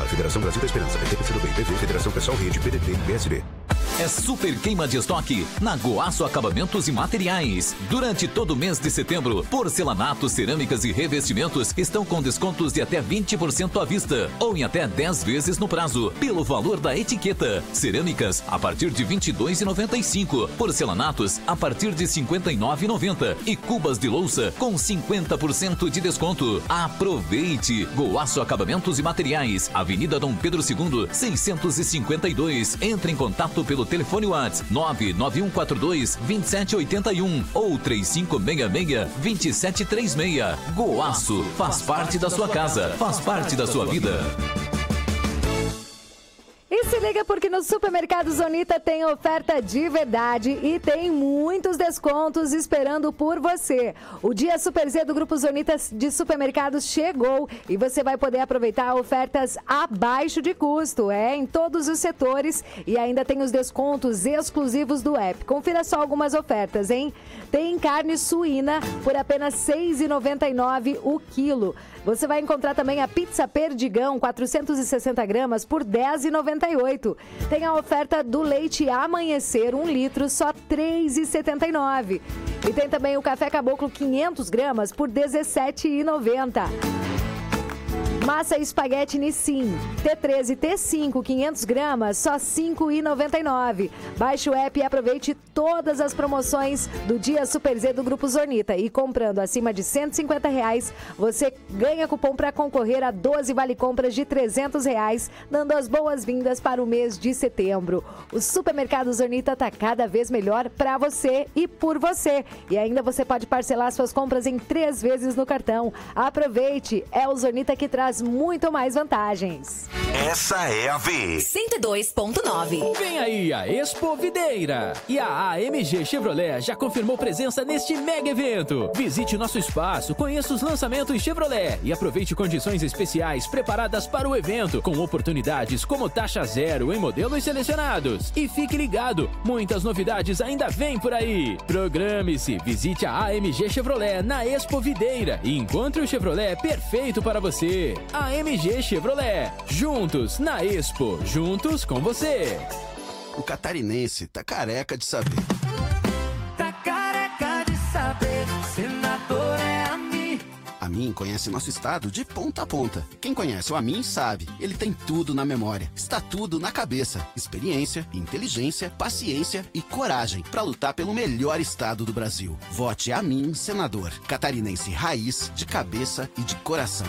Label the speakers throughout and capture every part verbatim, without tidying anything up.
Speaker 1: Federação Brasil da Esperança, P T P C do Bem, P V, Federação Pessoal Rede, P D T e P S B.
Speaker 2: É super queima de estoque na Goaço Acabamentos e Materiais. Durante todo o mês de setembro, porcelanatos, cerâmicas e revestimentos estão com descontos de até vinte por cento à vista ou em até dez vezes no prazo, pelo valor da etiqueta. Cerâmicas a partir de vinte e dois reais e noventa e cinco centavos, porcelanatos a partir de cinquenta e nove reais e noventa centavos e cubas de louça com cinquenta por cento de desconto. Aproveite! Goaço Acabamentos e Materiais, Avenida Dom Pedro segundo, seiscentos e cinquenta e dois. Entre em contato pelo telefone WhatsApp nove nove um quatro dois, dois sete oito um ou três cinco seis seis, dois sete três seis. Goaço faz parte da sua casa, faz parte da sua vida.
Speaker 3: E se liga porque no Supermercado Zonita tem oferta de verdade e tem muitos descontos esperando por você. O Dia Super Z do Grupo Zonita de Supermercados chegou e você vai poder aproveitar ofertas abaixo de custo, é, em todos os setores e ainda tem os descontos exclusivos do app. Confira só algumas ofertas, hein? Tem carne suína por apenas seis reais e noventa e nove centavos o quilo. Você vai encontrar também a pizza Perdigão, quatrocentos e sessenta gramas por dez reais e noventa e oito centavos. Tem a oferta do leite Amanhecer, um litro, só três reais e setenta e nove centavos. E tem também o café Caboclo, quinhentas gramas por dezessete reais e noventa centavos. Massa espaguete Nissin, T treze e T cinco, quinhentas gramas, só cinco reais e noventa e nove centavos. Baixe o app e aproveite todas as promoções do Dia Super Z do Grupo Zonita. E comprando acima de cento e cinquenta reais, você ganha cupom para concorrer a doze vale-compras de trezentos reais, dando as boas-vindas para o mês de setembro. O Supermercado Zonita está cada vez melhor para você e por você. E ainda você pode parcelar suas compras em três vezes no cartão. Aproveite, é o Zonita que traz muito mais vantagens.
Speaker 4: Essa é a V.
Speaker 5: cento e dois ponto nove.
Speaker 6: Vem aí a Expo Videira. E a A M G Chevrolet já confirmou presença neste mega evento. Visite nosso espaço, conheça os lançamentos Chevrolet e aproveite condições especiais preparadas para o evento, com oportunidades como taxa zero em modelos selecionados. E fique ligado, muitas novidades ainda vêm por aí. Programe-se, visite a A M G Chevrolet na Expo Videira e encontre o Chevrolet perfeito para você. A M G Chevrolet, juntos na Expo, juntos com você.
Speaker 7: O catarinense tá careca de saber.
Speaker 8: Tá careca de saber, senador é a mim.
Speaker 7: A Amin conhece nosso estado de ponta a ponta. Quem conhece o Amin sabe, ele tem tudo na memória, está tudo na cabeça. Experiência, inteligência, paciência e coragem para lutar pelo melhor estado do Brasil. Vote Amin, senador. Catarinense raiz, de cabeça e de coração.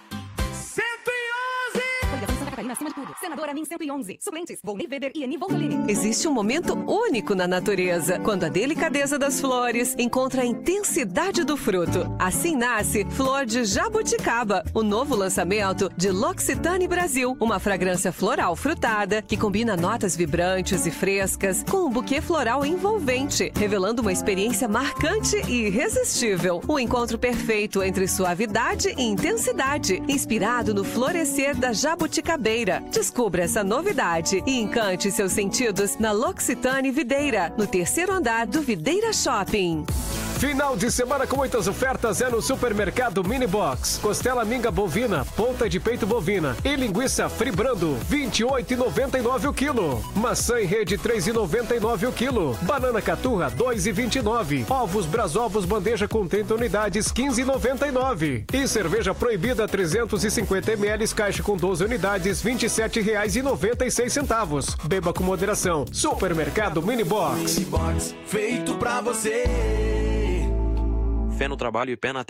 Speaker 5: Acima de tudo. Senadora Amin cento e onze. Suplentes, Volney Weber e Eni Voltolini.
Speaker 9: Existe um momento único na natureza, quando a delicadeza das flores encontra a intensidade do fruto. Assim nasce Flor de Jabuticaba, o novo lançamento de L'Occitane Brasil. Uma fragrância floral frutada que combina notas vibrantes e frescas com um buquê floral envolvente, revelando uma experiência marcante e irresistível. Um encontro perfeito entre suavidade e intensidade, inspirado no florescer da jabuticabeira. Descubra essa novidade e encante seus sentidos na L'Occitane Videira, no terceiro andar do Videira Shopping.
Speaker 10: Final de semana com muitas ofertas é no Supermercado Mini Box. Costela minga bovina, ponta de peito bovina e linguiça Fribrando, vinte e oito reais e noventa e nove o quilo. Maçã em rede, três reais e noventa e nove o quilo. Banana caturra, dois reais e vinte e nove. Ovos Brasovos bandeja com trinta unidades, quinze reais e noventa e nove. E cerveja proibida, trezentos e cinquenta mililitros, caixa com doze unidades, vinte e sete reais e noventa e seis centavos. Beba com moderação. Supermercado Mini Box.
Speaker 8: Mini Box, feito pra você.
Speaker 11: Fé no trabalho e pé na